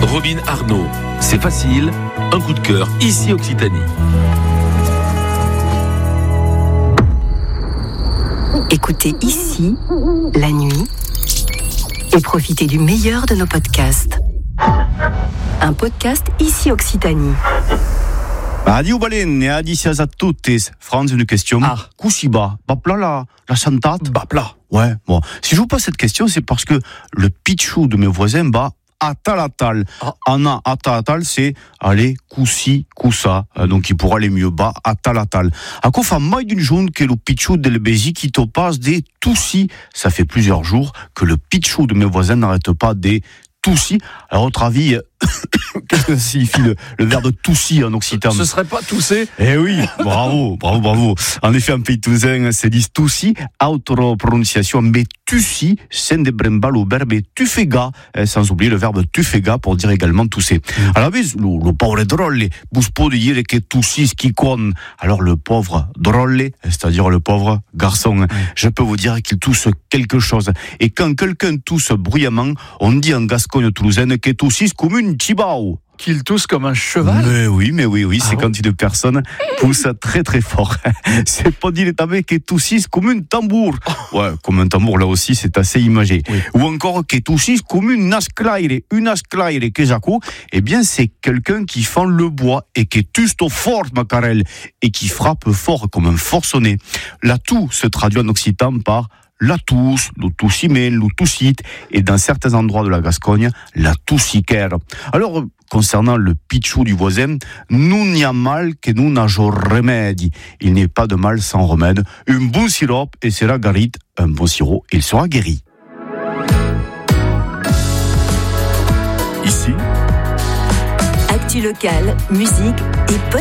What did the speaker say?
Robin Arnaud. C'est facile, un coup de cœur, ici Occitanie. Écoutez ici, la nuit, et profitez du meilleur de nos podcasts. Un podcast ici Occitanie. Adieu Balen, et adicias a tuttes. Franz, une question. Kusiba, bapla la santate. Bapla. Ouais, bon. Si je vous pose cette question, c'est parce que le pitchou de mes voisins bat atalatal. Anna atalatal, c'est aller kusi kusa. Donc il pourra aller mieux bas atalatal. À quoi fait mai d'une journée que le pitchou de l'Ebézi qui te passe des toussis. Ça fait plusieurs jours que le pitchou de mes voisins n'arrête pas des toussis. À votre avis, qu'est-ce que signifie le verbe toussi en occitan? Ce serait pas tousser? Eh oui, bravo. En effet, en pays toulousain, c'est dit toussi, autre prononciation, mais tussi, c'est des brembal au verbe tufega, sans oublier le verbe tufega pour dire également tousser. Alors, le pauvre drôle, vous pouvez dire que toussi ce qui compte. Alors, le pauvre drôle, c'est-à-dire le pauvre garçon, je peux vous dire qu'il tousse quelque chose. Et quand quelqu'un tousse bruyamment, on dit en Gascogne toulousaine que toussis comme une chibao. Qu'il tousse comme un cheval? Mais oui, c'est quand une personne pousse très très fort. C'est pas dit l'étabé que toussisse comme un tambour. Ouais, comme un tambour, là aussi, c'est assez imagé. Oui. Ou encore que toussisse comme une asclaire que j'accou. Eh bien, c'est quelqu'un qui fend le bois et qui tusto fort, macarel, et qui frappe fort comme un forcené. La toux se traduit en occitan par la tousse, le toussimène, le toussite, et dans certains endroits de la Gascogne, la toussicaire. Alors, concernant le pitchou du voisin, nous n'y a mal que nous n'ageons remède. Il n'est pas de mal sans remède. Un bon sirop et sera guéri. Un bon sirop, il sera guéri. Ici, Actu locale, musique et